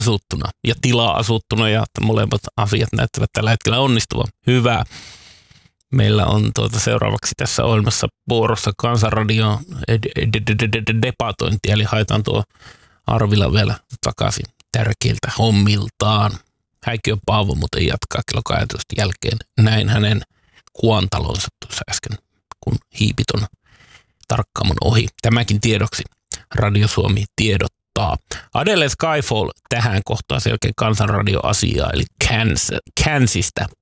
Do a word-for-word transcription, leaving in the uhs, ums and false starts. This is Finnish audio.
asuttuna ja tila asuttuna ja molemmat asiat näyttävät tällä hetkellä onnistuvan. Hyvä. Meillä on tuota seuraavaksi tässä ohjelmassa vuorossa Kansanradio debatointi, eli haetaan tuo Arvila vielä takaisin tärkeiltä hommiltaan. Häikkiö Paavo muuten jatkaa kello kaksitoista jälkeen. Näin hänen kuantalonsa tuossa äsken, kun hiipi ton tarkkaamon ohi. Tämäkin tiedoksi Radio Suomi tiedottaa. Adele Skyfall tähän kohtaan selkeä Kansanradio-asiaa, eli Kans, Kansista